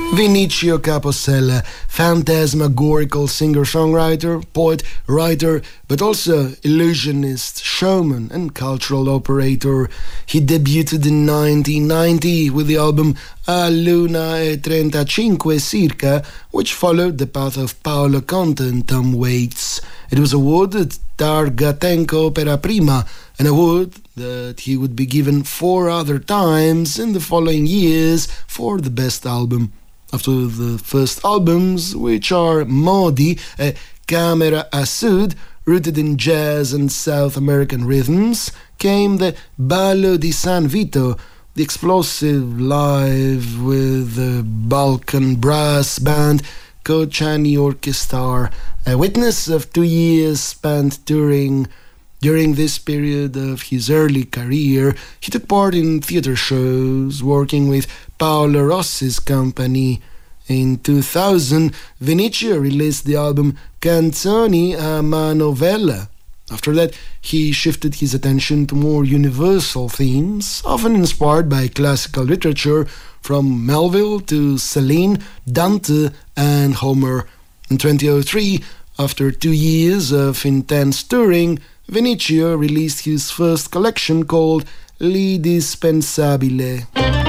Vinicio Capossela, phantasmagorical singer-songwriter, poet, writer, but also illusionist, showman and cultural operator. He debuted in 1990 with the album A Luna e 35 Circa, which followed the path of Paolo Conte and Tom Waits. It was awarded Targa Tenco Opera Prima, an award that he would be given 4 other times in the following years for the best album. After the first albums, which are Modi e Camera a Sud, rooted in jazz and South American rhythms, came the Ballo di San Vito, the explosive live with the Balkan brass band Kočani Orchestra, a witness of 2 years spent touring. During this period of his early career, he took part in theater shows, working with Paolo Rossi's company. In 2000, Vinicio released the album Canzoni a Manovella. After that, he shifted his attention to more universal themes, often inspired by classical literature, from Melville to Céline, Dante and Homer. In 2003, after 2 years of intense touring, Vinicio released his first collection called L'Indispensabile.